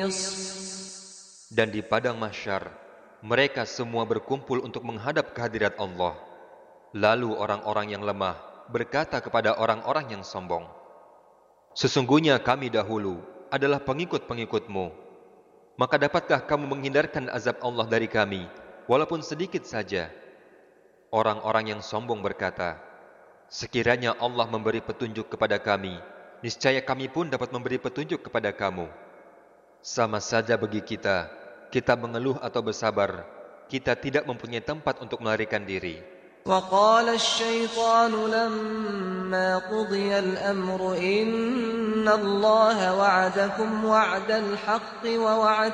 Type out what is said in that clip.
Dan di padang mahsyar, mereka semua berkumpul untuk menghadap kehadirat Allah. Lalu orang-orang yang lemah berkata kepada orang-orang yang sombong, "Sesungguhnya kami dahulu adalah pengikut-pengikutmu. Maka dapatkah kamu menghindarkan azab Allah dari kami, walaupun sedikit saja?" Orang-orang yang sombong berkata, "Sekiranya Allah memberi petunjuk kepada kami, niscaya kami pun dapat memberi petunjuk kepada kamu. Sama saja bagi kita, kita mengeluh atau bersabar, kita tidak mempunyai tempat untuk melarikan diri." وقال الشيطان لما قضي الأمر إن الله وعدكم وعد الحق